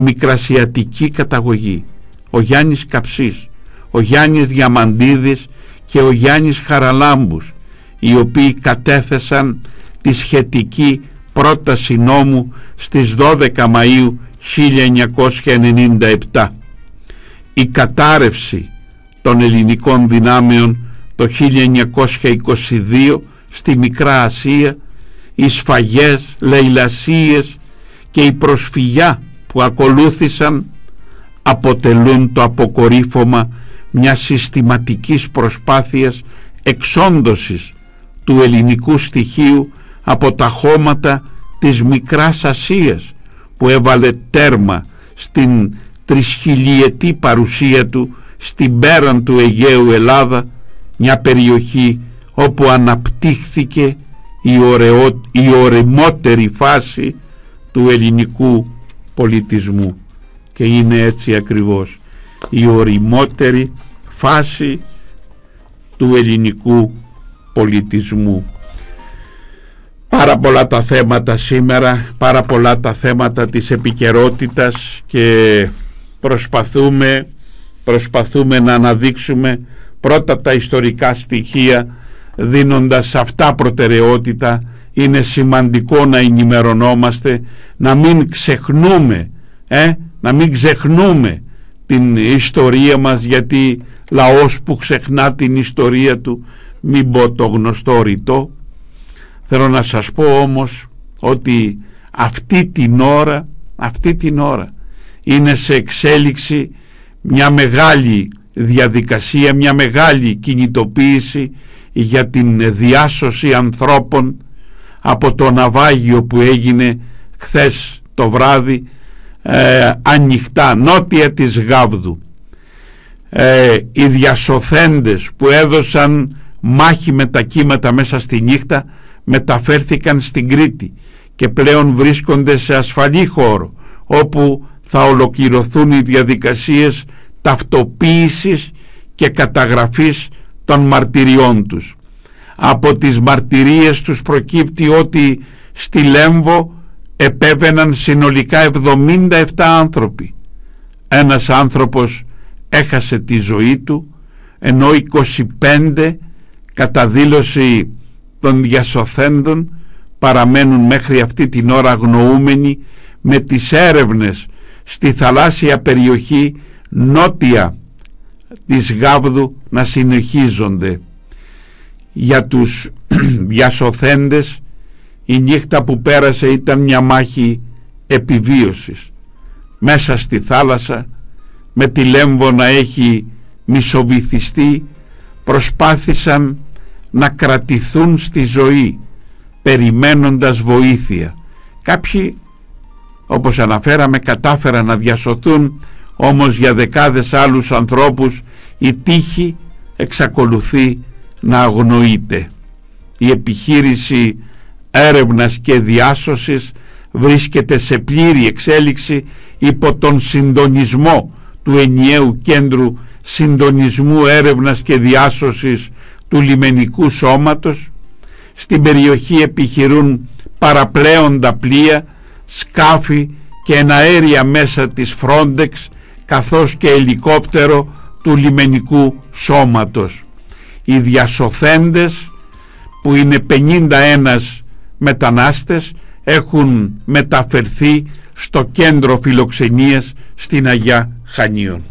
μικρασιατική καταγωγή, ο Γιάννης Καψής, ο Γιάννης Διαμαντίδης και ο Γιάννης Χαραλάμπους, οι οποίοι κατέθεσαν τη σχετική πρόταση νόμου στις 12 Μαΐου 1997. Η κατάρρευση των ελληνικών δυνάμεων το 1922 στη Μικρά Ασία, οι σφαγές, λαιλασίες και η προσφυγιά που ακολούθησαν αποτελούν το αποκορύφωμα μιας συστηματικής προσπάθειας εξόντωσης του ελληνικού στοιχείου από τα χώματα της Μικράς Ασίας, που έβαλε τέρμα στην τρισχιλιετή παρουσία του στην πέραν του Αιγαίου Ελλάδα, μια περιοχή όπου αναπτύχθηκε η ωριμότερη φάση του ελληνικού πολιτισμού. Και είναι έτσι ακριβώς, η ωριμότερη φάση του ελληνικού πολιτισμού. Πάρα πολλά τα θέματα σήμερα, πάρα πολλά τα θέματα της επικαιρότητας, και προσπαθούμε να αναδείξουμε πρώτα τα ιστορικά στοιχεία, δίνοντας αυτά προτεραιότητα. Είναι σημαντικό να ενημερωνόμαστε, να μην ξεχνούμε την ιστορία μας, γιατί λαός που ξεχνά την ιστορία του, μην πω το γνωστό ρητό. Θέλω να σας πω όμως ότι αυτή την ώρα είναι σε εξέλιξη μια μεγάλη διαδικασία, μια μεγάλη κινητοποίηση για την διάσωση ανθρώπων από το ναυάγιο που έγινε χθες το βράδυ ανοιχτά νότια της Γάβδου. Οι διασωθέντες που έδωσαν μάχη με τα κύματα μέσα στη νύχτα μεταφέρθηκαν στην Κρήτη και πλέον βρίσκονται σε ασφαλή χώρο, όπου θα ολοκληρωθούν οι διαδικασίες ταυτοποίησης και καταγραφής των μαρτυριών τους. Από τις μαρτυρίες τους προκύπτει ότι στη Λέμβο επέβαιναν συνολικά 77 άνθρωποι. Ένας άνθρωπος έχασε τη ζωή του, ενώ 25 κατά δήλωση των διασωθέντων παραμένουν μέχρι αυτή την ώρα αγνοούμενοι, με τις έρευνες στη θαλάσσια περιοχή νότια της Γάβδου να συνεχίζονται. Για τους διασωθέντες η νύχτα που πέρασε ήταν μια μάχη επιβίωσης μέσα στη θάλασσα, με τη Λέμβο να έχει μισοβυθιστεί. Προσπάθησαν να κρατηθούν στη ζωή περιμένοντας βοήθεια. Κάποιοι, όπως αναφέραμε, κατάφεραν να διασωθούν, όμως για δεκάδες άλλους ανθρώπους η τύχη εξακολουθεί να αγνοείται. Η επιχείρηση έρευνας και διάσωσης βρίσκεται σε πλήρη εξέλιξη υπό τον συντονισμό του ενιαίου κέντρου συντονισμού έρευνας και διάσωσης του λιμενικού σώματος. Στην περιοχή επιχειρούν παραπλέοντα πλοία, σκάφη και εναέρια μέσα της Frontex, καθώς και ελικόπτερο του λιμενικού σώματος. Οι διασωθέντες, που είναι 51 μετανάστες, έχουν μεταφερθεί στο κέντρο φιλοξενίας στην Αγιά Χανίων.